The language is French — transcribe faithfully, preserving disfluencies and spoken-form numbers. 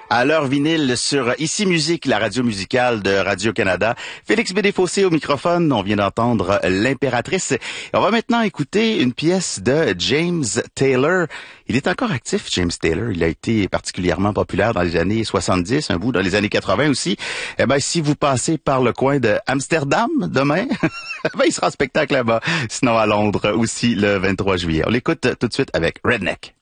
À l'heure vinyle sur Ici Musique, la radio musicale de Radio-Canada. Félix Bédéfossé au microphone. On vient d'entendre L'Impératrice. On va maintenant écouter une pièce de James Taylor. Il est encore actif, James Taylor. Il a été particulièrement populaire dans les années soixante-dix, un bout dans les années quatre-vingts aussi. Eh ben, si vous passez par le coin de Amsterdam demain, ben, il sera en spectacle là-bas. Sinon à Londres aussi le vingt-trois juillet. On l'écoute tout de suite avec Redneck.